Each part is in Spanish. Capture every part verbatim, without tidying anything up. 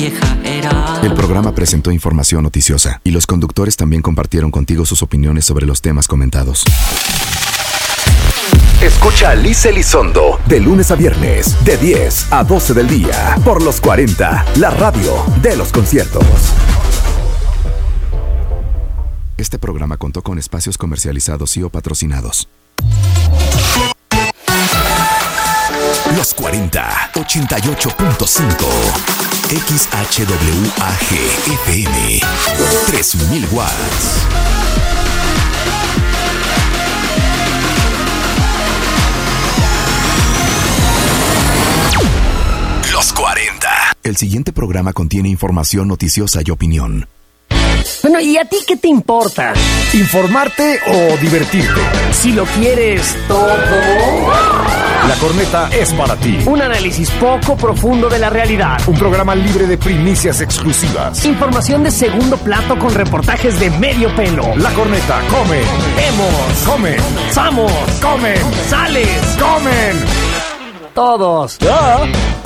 vieja era. El programa presentó información noticiosa y los conductores también compartieron contigo sus opiniones sobre los temas comentados. Escucha a Liz Elizondo de lunes a viernes de diez a doce del día por los cuarenta, la radio de los conciertos. Este programa contó con espacios comercializados y o patrocinados. Los cuarenta, ochenta y ocho punto cinco. X H W A G F M. tres mil watts. Los cuarenta. El siguiente programa contiene información noticiosa y opinión. Bueno, ¿y a ti qué te importa? ¿Informarte o divertirte? Si lo quieres todo. La Corneta es para ti. Un análisis poco profundo de la realidad. Un programa libre de primicias exclusivas. Información de segundo plato con reportajes de medio pelo. La Corneta come. Vemos. Comen. Somos. Comen. Sales. Comen. Todos. ¿Ya?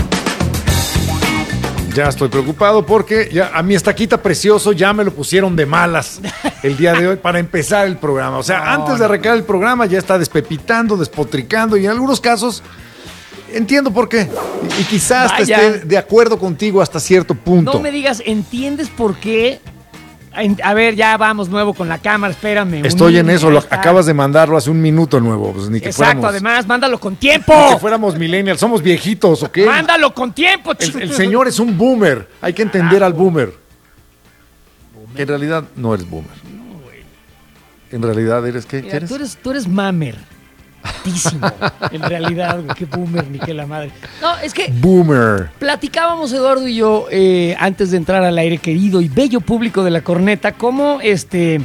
Ya estoy preocupado porque ya a mi estaquita precioso ya me lo pusieron de malas el día de hoy para empezar el programa. O sea, no, antes de arrancar el programa ya está despepitando, despotricando y en algunos casos entiendo por qué. Y, y quizás Vaya. esté de acuerdo contigo hasta cierto punto. No me digas, ¿entiendes por qué? A ver, ya vamos nuevo con la cámara, espérame. Estoy en eso, lo, acabas de mandarlo hace un minuto nuevo. Pues ni que Exacto, fuéramos, además, mándalo con tiempo. Ni que fuéramos millennials, somos viejitos, ¿ok? Mándalo con tiempo, el, el señor es un boomer, hay que entender ah, al boomer. boomer. En realidad no eres boomer. No, güey. En realidad eres, ¿qué, Mira, ¿qué eres? Tú eres, tú eres mamer. Altísimo. En realidad, güey, qué boomer, ni qué la madre. No, es que Boomer. Platicábamos Eduardo y yo eh, antes de entrar al aire, querido y bello público de la Corneta, cómo este,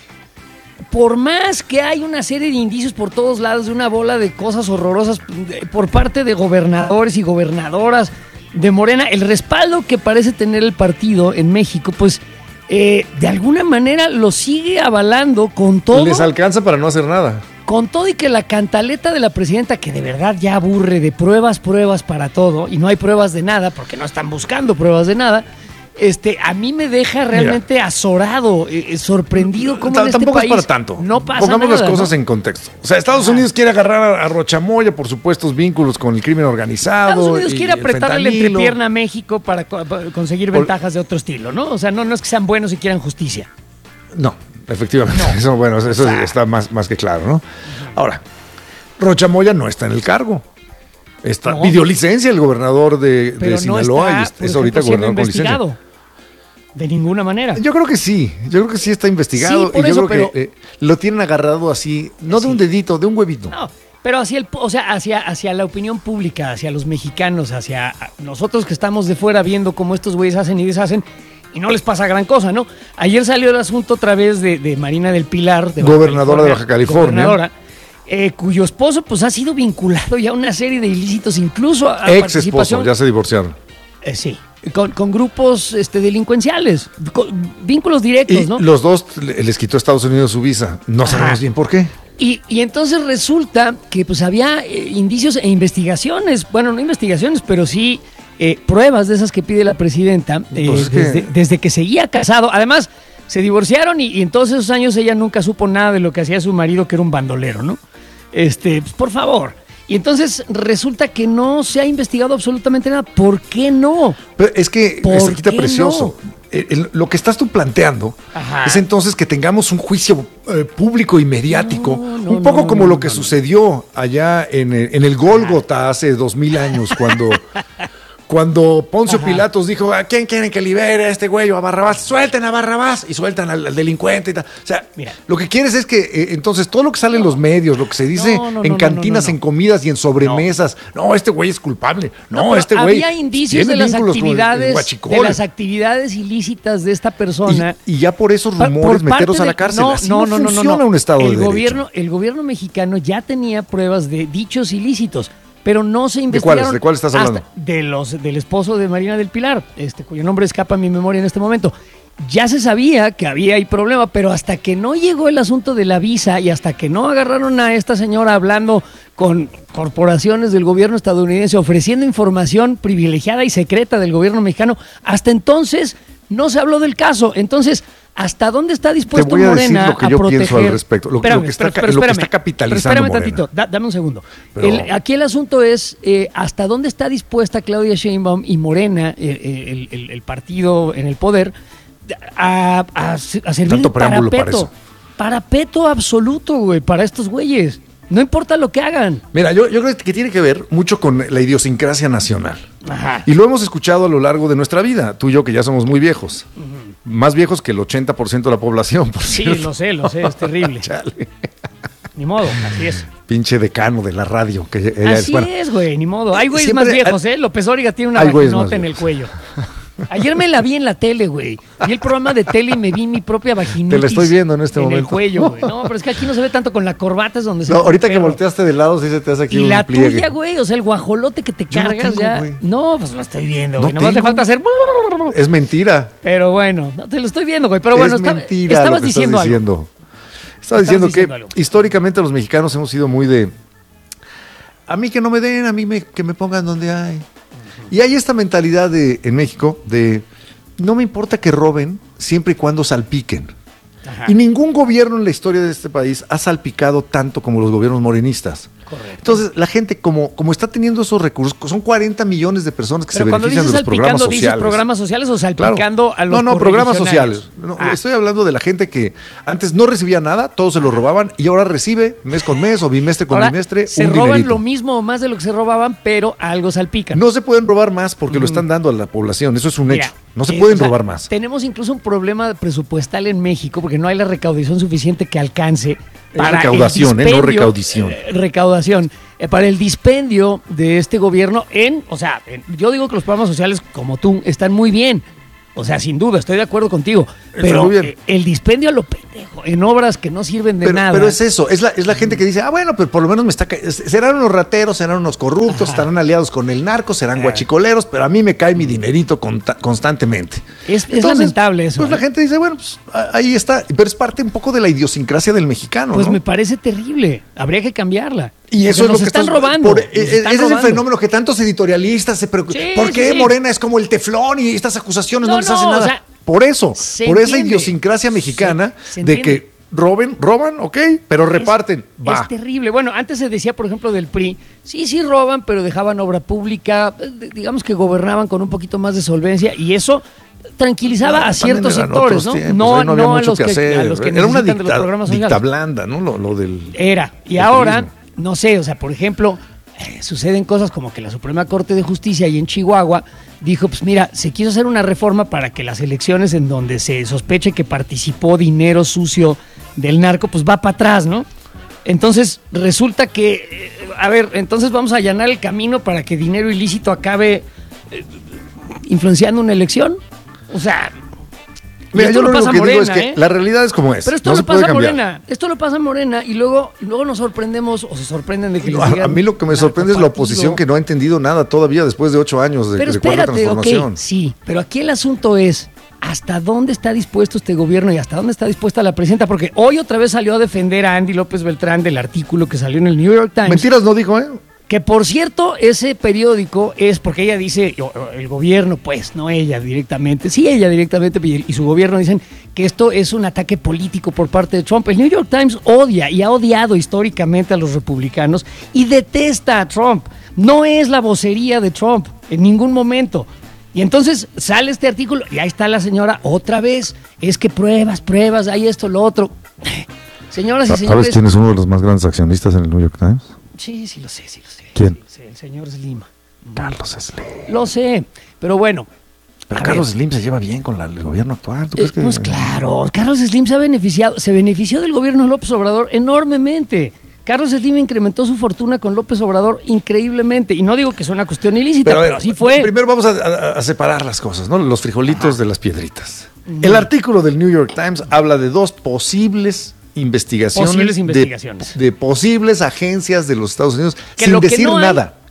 por más que hay una serie de indicios por todos lados de una bola de cosas horrorosas por parte de gobernadores y gobernadoras de Morena, el respaldo que parece tener el partido en México, pues eh, de alguna manera lo sigue avalando con todo. Les alcanza para no hacer nada. Con todo y que la cantaleta de la presidenta, que de verdad ya aburre de pruebas, pruebas para todo, y no hay pruebas de nada, porque no están buscando pruebas de nada, este, a mí me deja realmente Mira, azorado, eh, sorprendido cómo t- en este tampoco país es para tanto. No pasa Pongamos nada, las cosas ¿no? en contexto. O sea, Estados Ajá. Unidos quiere agarrar a, a Rochamoya por supuestos vínculos con el crimen organizado. Estados Unidos y quiere apretarle la fentanilo. entrepierna a México para, co- para conseguir por... ventajas de otro estilo, ¿no? O sea, no, no es que sean buenos y quieran justicia. No, efectivamente. No. Eso, bueno, eso o sea, está más, más que claro, ¿no? Uh-huh. Ahora, Rochamoya no está en el cargo. Está, no. Pidió licencia el gobernador de, de Sinaloa no está, y es ahorita gobernador con licencia. De ninguna manera. Yo creo que sí, yo creo que sí está investigado sí, por y yo eso, creo pero... que eh, lo tienen agarrado así, no sí. de un dedito, de un huevito. No, pero hacia el, o sea, hacia, hacia la opinión pública, hacia los mexicanos, hacia nosotros que estamos de fuera viendo cómo estos güeyes hacen y deshacen. Y no les pasa gran cosa, ¿no? Ayer salió el asunto otra vez de, de Marina del Pilar, de gobernadora de Baja California. Gobernadora, Eh, cuyo esposo pues ha sido vinculado ya a una serie de ilícitos, incluso a, a ex esposo, ya se divorciaron. Eh, sí, con, con grupos este, delincuenciales, con vínculos directos, y ¿no? Los dos les quitó Estados Unidos su visa, no Ajá. sabemos bien por qué. Y, y entonces resulta que pues había eh, indicios e investigaciones, bueno, no investigaciones, pero sí eh, pruebas de esas que pide la presidenta eh, pues desde, desde que seguía casado. Además, se divorciaron y, y en todos esos años ella nunca supo nada de lo que hacía su marido, que era un bandolero, ¿no? Este, pues por favor. Y entonces resulta que no se ha investigado absolutamente nada. ¿Por qué no? Pero es que se quita precioso. No? El, el, lo que estás tú planteando Ajá. es entonces que tengamos un juicio eh, público y mediático, no, no, un poco no, como no, lo que no, sucedió allá en el, en el Gólgota hace dos mil años, cuando... Cuando Poncio Ajá. Pilatos dijo, ¿a quién quieren que libere a este güey o a Barrabás? Suelten a Barrabás y sueltan al, al delincuente y tal. O sea, Mira. lo que quieres es que eh, entonces todo lo que sale no. en los medios, lo que se dice no, no, en no, cantinas, no, no, no. en comidas y en sobremesas, no, no este güey es culpable. No, no este güey. Había indicios de las actividades de las actividades ilícitas de esta persona. Y, y ya por esos rumores por meterlos de, a la cárcel. No, Así no, no, no, funciona no, no. un Estado el de gobierno, derecho. El gobierno mexicano ya tenía pruebas de dichos ilícitos. Pero no se investigaron. ¿De cuáles? ¿De cuáles estás hablando? De los, del esposo de Marina del Pilar, este, cuyo nombre escapa a mi memoria en este momento. ya se sabía que había ahí problema, pero hasta que no llegó el asunto de la visa y hasta que no agarraron a esta señora hablando con corporaciones del gobierno estadounidense ofreciendo información privilegiada y secreta del gobierno mexicano, hasta entonces no se habló del caso. Entonces, ¿hasta dónde está dispuesto Morena Morena lo que a yo proteger? pienso al respecto, lo, espérame, lo que está, pero, pero lo que espérame, está capitalizando pero espérame Morena. tantito, da, dame un segundo. Pero, el, aquí el asunto es eh, hasta dónde está dispuesta Claudia Sheinbaum y Morena, eh, el, el, el partido en el poder, a, a, a servir Tanto de preámbulo para parapeto. eso. Parapeto absoluto, güey, para estos güeyes. No importa lo que hagan. Mira, yo, yo creo que tiene que ver mucho con la idiosincrasia nacional. Ajá. Y lo hemos escuchado a lo largo de nuestra vida, tú y yo que ya somos muy viejos. Uh-huh. Más viejos que el ochenta por ciento de la población, por Sí, cierto. lo sé, lo sé, es terrible. Chale. Ni modo, así es. Pinche decano de la radio. Que ella así es, bueno, es, güey, ni modo. Hay güeyes siempre, más viejos, ¿eh? López Dóriga tiene una vaginota en el cuello. Ayer me la vi en la tele, güey. Vi el programa de tele y me vi mi propia vaginita. Te la estoy viendo en este en momento. En el cuello, güey. No, pero es que aquí no se ve tanto con la corbata, es donde se No, ve ahorita el que perro. volteaste de lado, sí se te hace aquí y un la pliegue. tuya, güey, o sea, el guajolote que te Yo no cargas tengo, ya. güey. No, pues lo estoy viendo, No güey. Nomás le tengo. falta hacer. Es mentira. Pero bueno, no, te lo estoy viendo, güey. Pero bueno, es está- mentira estabas lo que diciendo estás algo. diciendo. Estaba diciendo que diciendo algo. históricamente los mexicanos hemos sido muy de a mí que no me den, a mí me, que me pongan donde hay. Uh-huh. Y hay esta mentalidad de en México de no me importa que roben siempre y cuando salpiquen. Ajá. Y ningún gobierno en la historia de este país ha salpicado tanto como los gobiernos morenistas. Correcto. Entonces, la gente, como, como está teniendo esos recursos, son cuarenta millones de personas que Pero se cuando benefician de dices los programas salpicando, ¿dices sociales. programas sociales o salpicando Claro. a los No, no, programas correligionarios? sociales. No, Ah. Estoy hablando de la gente que antes no recibía nada, todos se lo robaban y ahora recibe mes con mes o bimestre con Ahora, bimestre se un roban dinerito. lo mismo o más de lo que se robaban, pero algo salpican. No se pueden robar más porque mm. lo están dando a la población, eso es un Mira, hecho. No se eh, pueden o sea, robar más. Tenemos incluso un problema presupuestal en México porque no hay la recaudación suficiente que alcance para recaudación, el eh, no dispendio, recaudición. eh, recaudación. Eh, para el dispendio de este gobierno en, o sea, en, yo digo que los programas sociales como tú están muy bien. O sea, sin duda, estoy de acuerdo contigo. Está Pero muy bien. eh, el dispendio a lo pendejo, en obras que no sirven de Pero, nada. pero es eso, es la, es la gente que dice, ah, bueno, pero por lo menos me está... ca- serán unos rateros, serán unos corruptos, Ajá. estarán aliados con el narco, serán Ajá. guachicoleros, pero a mí me cae mi dinerito conta- constantemente. Es, es lamentable eso. Pues ¿eh? la gente dice, bueno, pues a- ahí está, pero es parte un poco de la idiosincrasia del mexicano, Pues ¿no? me parece terrible. Habría que cambiarla. Y eso Porque es lo nos que están estás- robando. por- nos eh, están ese es el robando. fenómeno que tantos editorialistas se preocupan. Sí, ¿Por sí, qué sí. Morena es como el teflón y estas acusaciones no, No, les no, hacen o nada? sea, por eso, se por esa entiende. idiosincrasia mexicana Se- se de entiende. que roben, roban, ok, pero reparten, Es, va. es terrible. Bueno, antes se decía, por ejemplo, del P R I, sí, sí roban, pero dejaban obra pública, eh, digamos que gobernaban con un poquito más de solvencia y eso tranquilizaba a ciertos También eran sectores, ¿no? otros tiempos, no ahí no había no a mucho los que que, hacer. a los que Era una necesitan de los dicta, programas dicta sociales. blanda, ¿no? Lo, lo del... Era. Y del ahora, turismo. no sé, o sea, por ejemplo, eh, suceden cosas como que la Suprema Corte de Justicia ahí en Chihuahua dijo, pues mira, se quiso hacer una reforma para que las elecciones en donde se sospeche que participó dinero sucio del narco, pues va para atrás, ¿no? Entonces resulta que, eh, a ver, entonces vamos a allanar el camino para que dinero ilícito acabe eh, influenciando una elección. O sea, y Mira, esto yo lo lo pasa único que digo Morena, es que ¿eh? la realidad es como es. Pero esto no lo se puede pasa cambiar. Morena, esto lo pasa Morena y luego, luego nos sorprendemos o se sorprenden de que les A, digan a mí lo que me sorprende es la narcopartido. oposición que no ha entendido nada todavía después de ocho años de, Pero de cuarta espérate, transformación. ok, sí, pero aquí el asunto es hasta dónde está dispuesto este gobierno y hasta dónde está dispuesta la presidenta, porque hoy otra vez salió a defender a Andy López Beltrán del artículo que salió en el New York Times. Mentiras no dijo, ¿eh? Que por cierto, ese periódico es porque ella dice, o- o el gobierno, pues, no ella directamente, sí ella directamente y, y su gobierno dicen que esto es un ataque político por parte de Trump. El New York Times odia y ha odiado históricamente a los republicanos y detesta a Trump. No es la vocería de Trump en ningún momento. Y entonces sale este artículo y ahí está la señora otra vez. Es que pruebas, pruebas, hay esto, lo otro. Señoras y señores. ¿Sabes quién es uno de los más grandes accionistas en el New York Times? Sí, sí lo sé, sí lo sé. ¿Quién? Sí lo sé, el señor Slim. Carlos Slim. Lo sé, pero bueno. Pero a Carlos ver, Slim se lleva bien con la- el gobierno actual. ¿Tú eh, crees que... Pues claro, Carlos Slim se ha beneficiado, se benefició del gobierno de López Obrador enormemente. Carlos Slim incrementó su fortuna con López Obrador increíblemente. Y no digo que sea una cuestión ilícita, pero, Pero, a ver, así fue. Primero vamos a, a- a separar las cosas, ¿no? Los frijolitos de las piedritas. El artículo del New York Times habla de dos posibles investigaciones, Posibles de- investigaciones. De, posibles agencias de los Estados Unidos Que sin lo que decir no hay- nada.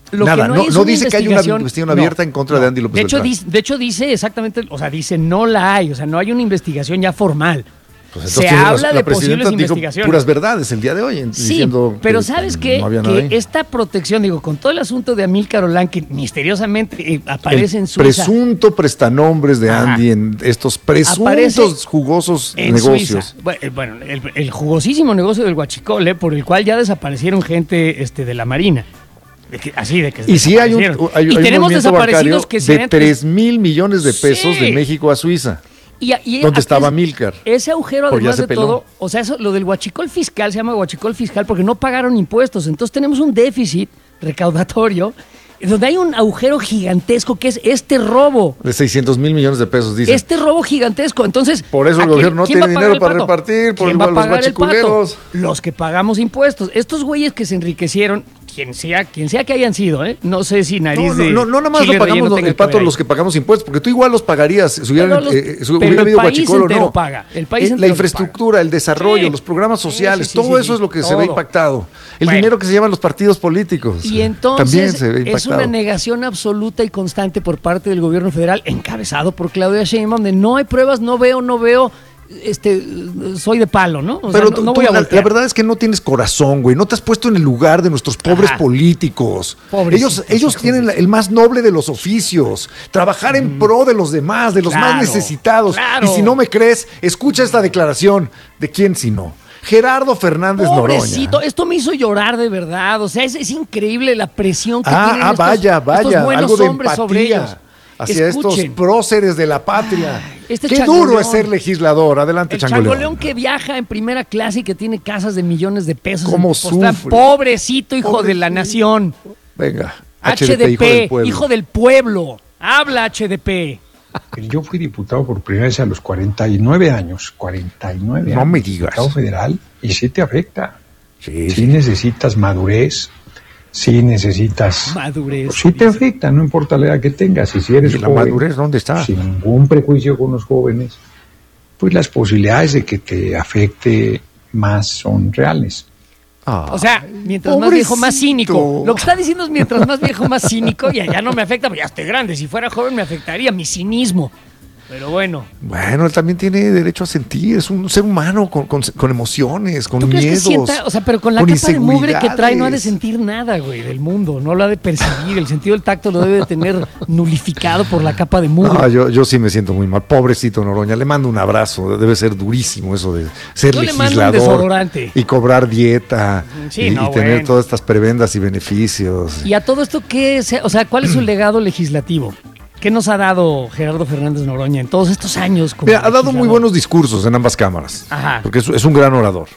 Lo Nada, que no, no, hay es no una dice que hay una investigación abierta en contra no. de Andy López de hecho, Beltrán. dice, de hecho dice exactamente, o sea, dice no la hay, o sea, no hay una investigación ya formal. Pues se habla la, de la posibles dijo investigaciones. Puras verdades el día de hoy. Sí, diciendo pero que, ¿sabes que qué? No había nada que ahí. esta protección, digo, con todo el asunto de Amílcar Olán, que misteriosamente eh, aparece el en Suiza. presunto prestanombres de Ajá. Andy en estos presuntos Aparece jugosos en negocios. Suiza. Bueno, el, el jugosísimo negocio del huachicol, eh, por el cual ya desaparecieron gente este, de la Marina. De que, así de que Y sí hay un, hay, y hay tenemos un movimiento desaparecidos bancario que se de han- tres mil millones de pesos Sí. de México a Suiza. Y, y ¿Dónde aquí estaba es- Amílcar? Ese agujero, Porque ya además se de peló. todo, o sea, eso, lo del huachicol fiscal se llama huachicol fiscal porque no pagaron impuestos. Entonces tenemos un déficit recaudatorio donde hay un agujero gigantesco que es este robo. De seiscientos mil millones de pesos, dice. Este robo gigantesco. Entonces, Por eso ¿a el quién- gobierno no quién va tiene a pagar dinero el para pato? repartir por ¿Quién va a los pagar el pato? guachicoleros. Los que pagamos impuestos. Estos güeyes que se enriquecieron, quien sea, quien sea que hayan sido, ¿eh? No sé si nariz No, de no, no, no nada más chile lo pagamos relleno lo- tenga el que pato ver ahí. los que pagamos impuestos, porque tú igual los pagarías si hubiera, Pero los- eh, si pero hubiera el habido país guachicol o entero no. paga, el país Eh, entero la lo infraestructura, el desarrollo, Sí. los programas Sí, sociales, sí, sí, todo sí, eso sí, es lo que se todo. ve impactado. El Bueno. dinero que se llevan los partidos políticos Y eh, también entonces se ve es impactado. una negación absoluta y constante por parte del gobierno federal, encabezado por Claudia Sheinbaum, de no hay pruebas, no veo, no veo, este, soy de palo, ¿no? O sea, Pero no, tú- no tú, voy a la, voltear. la verdad es que no tienes corazón, güey. No te has puesto en el lugar de nuestros pobres Ajá. políticos. Pobrecitos, ellos ellos hijos tienen de la- el más noble de los oficios. Trabajar en pro de los demás, de los Claro, más necesitados. claro. Y si no me crees, escucha esta declaración. ¿De quién si no? Gerardo Fernández Pobrecito, Noroña. esto me hizo llorar de verdad. O sea, es, es increíble la presión que Ah, tienen ah, estos, vaya, estos vaya. buenos Algo de hombres sobre ellos. empatía hacia Escuchen. estos próceres de la patria. Ay, este Qué changoleón. duro es ser legislador. Adelante, El Changoleón. changoleón que viaja en primera clase y que tiene casas de millones de pesos. ¿Cómo en Tepoztlán. sufre? Pobrecito hijo de la Pobrecito. nación. Venga. H D P, hijo del pueblo. hijo del pueblo. Habla H D P. Yo fui diputado por primera vez a los cuarenta y nueve años, cuarenta y nueve No años. me digas. Diputado federal, y sí te afecta. Sí, Sí necesitas madurez, sí necesitas... Madurez. Pues sí te afecta, no importa la edad que tengas. Y si eres ¿Y la joven, madurez dónde está? sin ningún prejuicio con los jóvenes, pues las posibilidades de que te afecte más son reales. Ah. O sea, mientras más viejo, más Pobrecito. cínico. Lo que está diciendo es mientras más viejo, más cínico. Y allá no me afecta, porque ya estoy grande. Si fuera joven me afectaría mi cinismo. Pero bueno. Bueno, él también tiene derecho a sentir, es un ser humano con, con- con emociones, con ¿Tú crees miedos. que sienta? O sea, pero con la con capa de mugre que trae no ha de inseguridades. sentir nada, güey, del mundo. No lo ha de percibir. El sentido del tacto lo debe de tener nulificado por la capa de mugre. No, yo, yo sí me siento muy mal. Pobrecito Noroña, le mando un abrazo. Debe ser durísimo eso de ser Yo le mando un legislador desodorante. y cobrar dieta Sí, y, no, y tener bueno. todas estas prebendas y beneficios. Y a todo esto, ¿qué es? O sea, ¿cuál es su legado legislativo? ¿Qué nos ha dado Gerardo Fernández Noroña en todos estos años? Como Mira, ha dado muy legislador? buenos discursos en ambas cámaras. Ajá. Porque es, es un gran orador.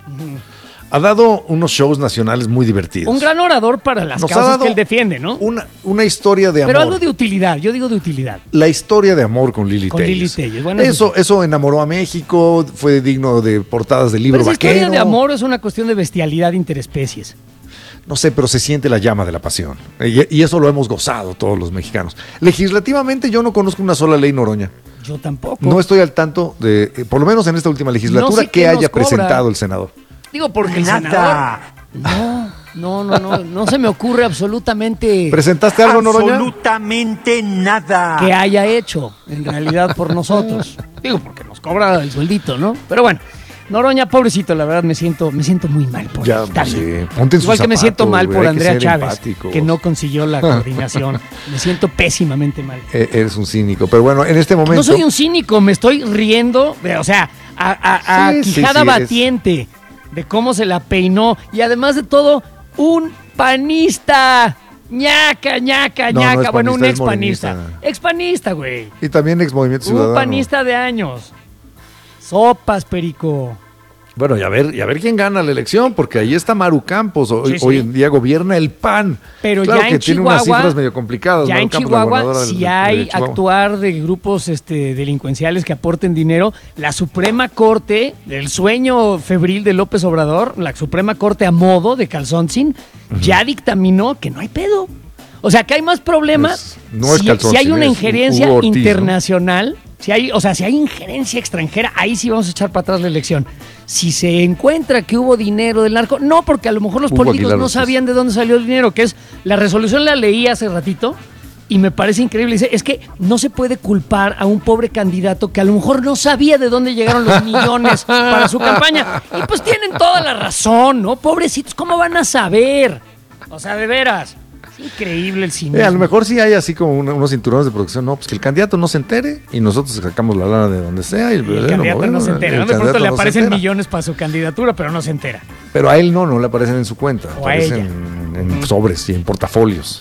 Ha dado unos shows nacionales muy divertidos. Un gran orador para las Nos ha causas dado que él defiende, ¿no? Una, una historia de Pero amor. algo de utilidad, yo digo de utilidad. La historia de amor con Lili Con Telles. Lili Telles, bueno, eso, eso enamoró a México, fue digno de portadas de libro Pero esa vaquero. historia de amor es una cuestión de bestialidad interespecies. No sé, pero se siente la llama de la pasión. Y, y eso lo hemos gozado todos los mexicanos. Legislativamente yo no conozco una sola ley Noroña. Yo tampoco. No estoy al tanto de, eh, por lo menos en esta última legislatura, No sé que qué nos haya cobra. presentado el senador. Digo, porque el senador... No, no, no, no, no se me ocurre absolutamente ¿Presentaste algo, Noroña? Absolutamente nada. que haya hecho, en realidad, por nosotros. Digo, porque nos cobra el sueldito, ¿no? Pero bueno, Noroña, pobrecito, la verdad me siento, me siento muy mal por Ya, él. Está sí. bien. Ponte en sus Igual que me siento zapatos, mal güey, por hay que Andrea ser Chávez, empáticos. que no consiguió la coordinación. Me siento pésimamente mal. Eh, eres un cínico. Pero bueno, en este momento. No soy un cínico, me estoy riendo, de, o sea, a, a- a Sí, sí, quijada sí, eres- batiente de cómo se la peinó. Y además de todo, un panista. ñaca, ñaca, No, no ñaca. es bueno, un panista, es expanista. morenista. Expanista, güey. Y también ex Movimiento Ciudadano. Un panista de años. Sopas, Perico. Bueno, y a ver, y a ver quién gana la elección, porque ahí está Maru Campos. Hoy, Sí, sí. hoy en día gobierna el P A N. Pero claro ya que en tiene unas Chihuahua, cifras medio complicadas. Ya Maru en Campos, la Chihuahua, gobernadora si de- de hay Chihuahua. actuar de grupos este, delincuenciales que aporten dinero, la Suprema Corte, el sueño febril de López Obrador, la Suprema Corte a modo de Calzoncin, ya dictaminó que no hay pedo. O sea, que hay más problemas Es- no es si, Calzoncin, si hay una es injerencia Hugo Ortiz, ¿no? internacional Si hay, o sea, si hay injerencia extranjera, ahí sí vamos a echar para atrás la elección. Si se encuentra que hubo dinero del narco, no, porque a lo mejor los Hugo políticos Aguilar no López. sabían de dónde salió el dinero, que es la resolución, la leí hace ratito y me parece increíble. Dice, es que no se puede culpar a un pobre candidato que a lo mejor no sabía de dónde llegaron los millones para su campaña. Y pues tienen toda la razón, ¿no? Pobrecitos, ¿cómo van a saber? O sea, de veras. Increíble el cine. Eh, a lo mejor sí hay así como una- unos cinturones de producción, no, pues que el candidato no se entere y nosotros sacamos la lana de donde sea. Y el, El candidato no se entera. ¿no? De pronto le aparecen millones para su candidatura, pero no se entera. Pero a él no, no le aparecen en su cuenta. O a aparecen ella. en, en sobres y en portafolios.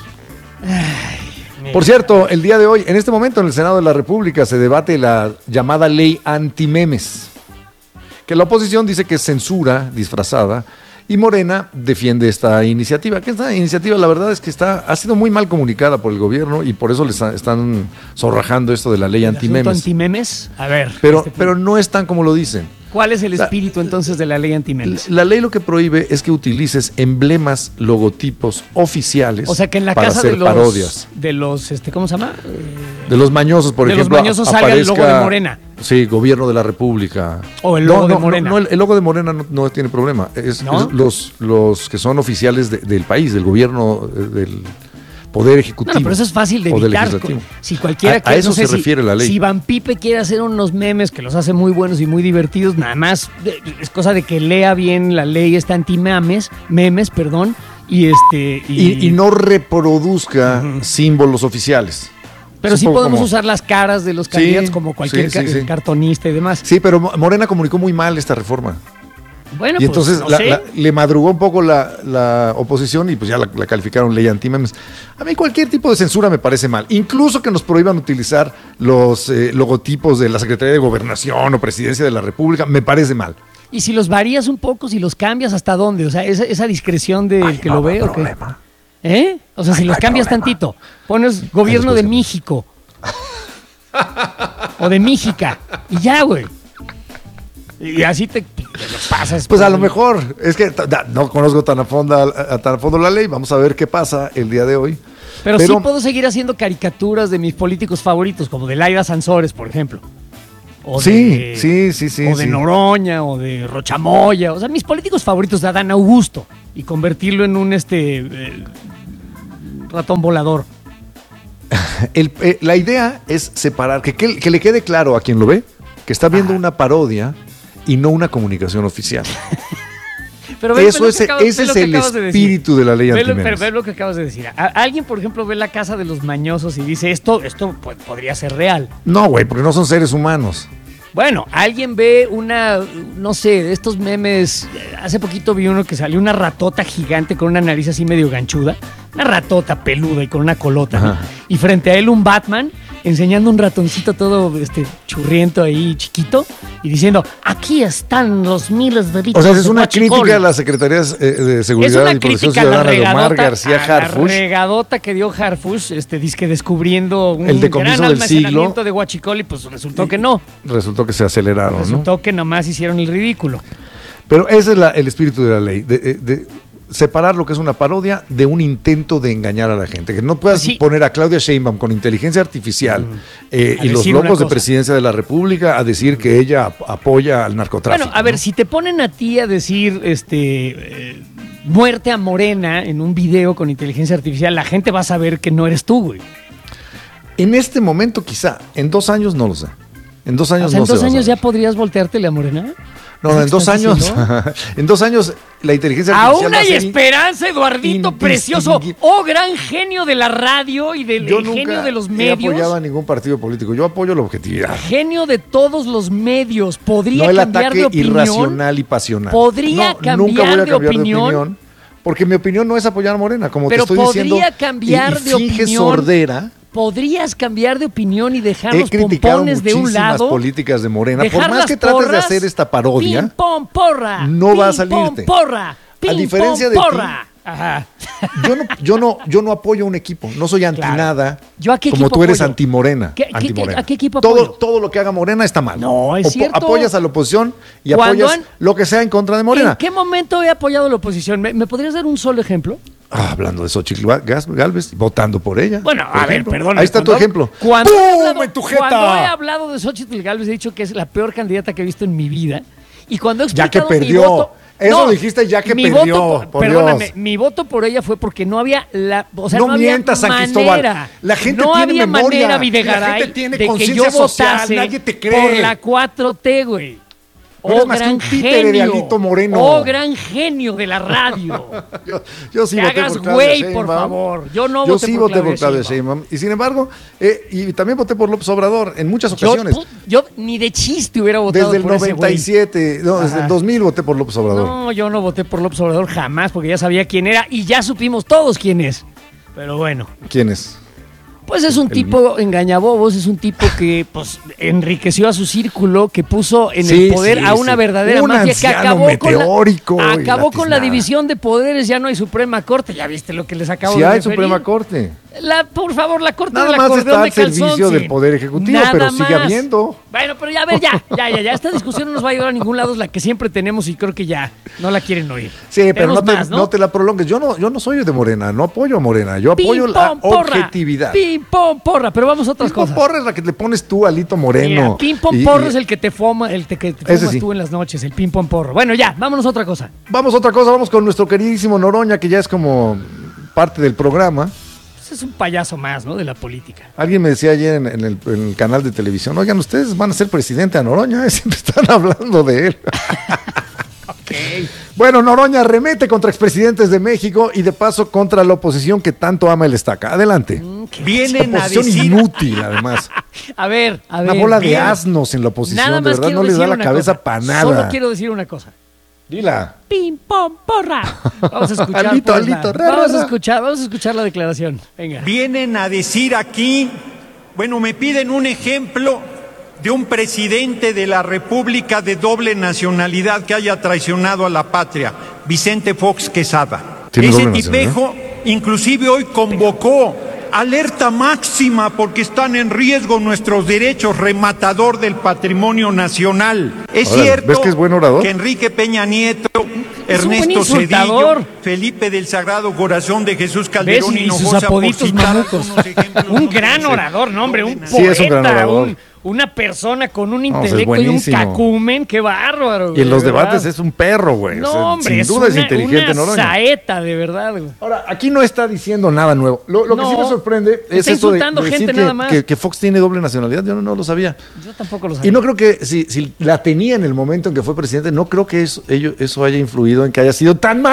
Por cierto, el día de hoy, en este momento en el Senado de la República se debate la llamada ley antimemes, que la oposición dice que es censura disfrazada y Morena defiende esta iniciativa. Que esta iniciativa, la verdad es que está ha sido muy mal comunicada por el gobierno y por eso les están zorrajando esto de la ley ¿El asunto antimemes. antimemes? A ver. Pero, este- pero no es tan como lo dicen. ¿Cuál es el espíritu entonces de la ley antimemes? La ley lo que prohíbe es que utilices emblemas, logotipos oficiales O sea, que en la para casa hacer de los, parodias. de los, este, ¿cómo se llama? Eh, De los mañosos, por De los ejemplo. mañosos salga el logo de Morena. Sí, gobierno de la República. O el No, logo de no, Morena. No, no, el, el logo de Morena no, no tiene problema. Es, ¿No? es los, los que son oficiales de- del país, del gobierno, eh, del Poder Ejecutivo. No, no, pero eso es fácil de o del evitar. Legislativo. Si cualquiera A- a quiere, eso no sé se refiere la ley. Si Van Pipe quiere hacer unos memes que los hace muy buenos y muy divertidos, nada más eh, es cosa de que lea bien la ley esta anti-memes, memes, perdón, y este... Y, y no reproduzca símbolos oficiales. Pero Es sí un poco podemos como- usar las caras de los Sí, candidatos como cualquier sí, sí, ca- sí. cartonista y demás. Sí, pero Mo- Morena comunicó muy mal esta reforma. Bueno, Y pues, entonces no la- sé. la- le madrugó un poco la, la oposición y pues ya la, la calificaron ley antimemes. A mí cualquier tipo de censura me parece mal. Incluso que nos prohíban utilizar los eh, logotipos de la Secretaría de Gobernación o Presidencia de la República, me parece mal. Y si los varías un poco, si los cambias, ¿hasta dónde? O sea, esa, esa discreción del Ay, que no lo hay ve, ¿o qué? problema. ¿Eh? O sea, si Ay, los no hay cambias problema. tantito, pones gobierno Ay, de los México. O de Méxica. Y ya, güey. Y así te, te lo pasas. Pues a por lo el- mejor, es que ta- da- no conozco tan a, fondo, a, a tan a fondo la ley, vamos a ver qué pasa el día de hoy. Pero, sí puedo seguir haciendo caricaturas de mis políticos favoritos, como de Laida Sansores, por ejemplo. O Sí, de- sí, sí, sí, O de sí. Noroña, o de Rochamoya. O sea, mis políticos favoritos de Adán Augusto. Y convertirlo en un este eh, ratón volador. El- eh, la idea es separar, que, que, que le quede claro a quien lo ve, que está viendo una parodia y no una comunicación oficial. Pero ve- Eso ve lo es- que acabas- ese ve lo es que el acabas de decir. espíritu de la ley Ve lo- antimemes. Pero ve lo que acabas de decir. A- alguien, por ejemplo, ve la casa de los mañosos y dice, esto, esto pues, podría ser real. No, güey, porque no son seres humanos. Bueno, alguien ve una, no sé, de estos memes. eh, Hace poquito vi uno que salió una ratota gigante con una nariz así medio ganchuda. Una ratota peluda y con una colota. Ajá. Y frente a él un Batman enseñando un ratoncito todo este churriento ahí, chiquito, y diciendo, aquí están los miles de litros O sea, es de una huachicol". crítica a las secretarías eh, de Es Seguridad una y Protección crítica a la Ciudadana de Omar regadota, García a la Harfuch. regadota que dio Harfuch, este, disque descubriendo un El decomiso gran del almacenamiento siglo. de huachicol y pues resultó que no. Resultó que se aceleraron, ¿no? Resultó que nomás hicieron el ridículo. Pero ese es la- el espíritu de la ley, de, de- de separar lo que es una parodia de un intento de engañar a la gente. Que no puedas Sí. poner a Claudia Sheinbaum con inteligencia artificial eh, A y los decir una logos de cosa. presidencia de la República a decir que ella ap- apoya al narcotráfico. Bueno, a ver, ¿no? si te ponen a ti a decir este eh, muerte a Morena en un video con inteligencia artificial, la gente va a saber que no eres tú, güey. En este momento quizá, en dos años no lo sé. En dos años O sea, no en se dos va a años saber. ya podrías volteártele a Morena. No, no, en dos ¿Estás años, diciendo? en dos años la inteligencia artificial Aún va a hay ser esperanza, Eduardito, indistinguible. precioso. Oh, gran genio de la radio y del Yo el nunca genio de los he medios. apoyado a ningún partido político. Yo apoyo la objetividad. Genio de todos los medios. Podría No el cambiar ataque de opinión. irracional y pasional. Podría No, cambiar nunca voy a de cambiar opinión. porque mi opinión no es apoyar a Morena, como Pero te estoy diciendo. podría cambiar y, y de finge opinión. sordera. Podrías cambiar de opinión y dejar He los criticado pompones de un muchísimas lado. políticas de Morena. dejar Por más las que trates de porras, hacer esta parodia, pim, pom, porra, no pim, va a salirte. pom, porra, pim, A diferencia pom, de ti, porra. Ajá. yo no, yo no, yo no apoyo a un equipo. No soy anti Claro. nada. ¿Yo a qué como equipo tú eres apoyo? anti-Morena. ¿Qué- qué- anti-Morena. a qué equipo todo, apoyo? todo lo que haga Morena está mal. No, es Opo- cierto. Apoyas a la oposición y Cuando apoyas han- lo que sea en contra de ¿En Morena. qué momento he apoyado a la oposición? ¿Me, me podrías dar un solo ejemplo? Ah, hablando de Xochitl Gálvez, votando por ella. Bueno, por a ver, ejemplo. perdón. Ahí está tu ejemplo. Cuando, ¡Pum! he hablado, en tu jeta! cuando he hablado de Xochitl Gálvez, he dicho que es la peor candidata que he visto en mi vida. Y cuando he Ya que explicado perdió. mi voto, Eso no, dijiste ya que mi perdió. Voto por, por perdóname, Dios. mi voto por ella fue porque no había la, o sea, no, no había mientas, San manera. Cristóbal. La gente no tiene había memoria. manera, Videgaray, La gente tiene de que yo conciencia social. votase Nadie te cree. por la cuatro T, güey. No eres Oh, más que gran un títere de genio. Alito Moreno. Oh, gran genio de la radio. yo, yo sí Te voté hagas por Claudia güey, Sheinbaum. por favor. Yo no yo voté sí por voté Claudia por Claudia Sheinbaum. Sheinbaum. Y sin embargo, eh, y también voté por López Obrador en muchas Yo, ocasiones. pu- yo ni de chiste hubiera votado Desde el por ese güey. noventa y siete, no, desde Ajá. el dos mil voté por López Obrador. No, yo no voté por López Obrador jamás porque ya sabía quién era y ya supimos todos quién es. Pero bueno, ¿Quién es? pues es un tipo engañabobos, es un tipo que pues enriqueció a su círculo, que puso en Sí, el poder sí, a una sí. verdadera Un mafia que anciano acabó meteórico con la, y acabó con la latiznada. división de poderes, ya no hay Suprema Corte, ya viste lo que les acabo Si de hay referir. Suprema Corte. La, por favor, la corte Nada del más acordeón está de al servicio calzón, del sí. Poder Ejecutivo, Nada pero sigue más. habiendo. Bueno, pero ya, a ver, ya, ya, ya, ya. Esta discusión no nos va a llevar a ningún lado, es la que siempre tenemos y creo que ya no la quieren oír. Sí, pero Tenemos no te, más, ¿no? te la prolongues. Yo no, yo no soy de Morena, no apoyo a Morena. Yo apoyo Pim, la pom, porra. objetividad. Pim, pom, porra, pero vamos a otras Pim, pom, cosas. porra es la que le pones tú, Alito Moreno. Mira, pim pom Y- porro y- es el que te foma, el te- que te Ese fumas sí. tú en las noches, el pim pom porro. Bueno, ya, vámonos a otra cosa. Vamos a otra cosa, vamos con nuestro queridísimo Noroña, que ya es como parte del programa. Pues es un payaso más, ¿no? De la política. Alguien me decía ayer en, en el, en el canal de televisión, oigan, ustedes van a ser presidente a Noroña, ¿eh? Siempre están hablando de él. Ok. Bueno, Noroña remete contra expresidentes de México y de paso contra la oposición que tanto ama el estaca. Adelante. Vienen a Oposición decir inútil, además. A ver, a ver. Una bola de bien. asnos en la oposición, Nada de más verdad, quiero no les da decir la una cabeza cosa. para nada. Solo quiero decir una cosa. Dila. Pim pom porra. Vamos a escuchar. Alito, pues, Alito, la- ra, vamos ra, a ra. escuchar, vamos a escuchar la declaración. Venga. Vienen a decir aquí, bueno, me piden un ejemplo de un presidente de la República de doble nacionalidad que haya traicionado a la patria, Vicente Fox Quesada. ¿Tiene Ese doble tipejo inclusive hoy convocó alerta máxima porque están en riesgo nuestros derechos, rematador del patrimonio nacional. Es Órale, cierto ¿ves que es buen orador? que Enrique Peña Nieto, Es un buen Ernesto insultador. Cedillo, Felipe del Sagrado Corazón de Jesús ¿Ves? Calderón Y, y Hinojosa, sus por apoditos citar mamucos. algunos ejemplos, Un no gran pueden ser orador, no, hombre, un doble Sí, es un gran poeta, orador. un- una persona con un No, o sea, es intelecto y un buenísimo. cacumen, qué bárbaro. Y güey, en los de verdad. debates es un perro, güey. No, O sea, hombre, sin duda es es, una, inteligente, una Noroña. saeta, de verdad, güey. Ahora, aquí no está diciendo nada nuevo. Lo, lo que No, sí me sorprende es está eso de, insultando de gente decir que, nada más. que- que Fox tiene doble nacionalidad. Yo no, no lo sabía. Yo tampoco lo sabía. Y no creo que si, si la tenía en el momento en que fue presidente, no creo que eso, ello- eso haya influido en que haya sido tan malo.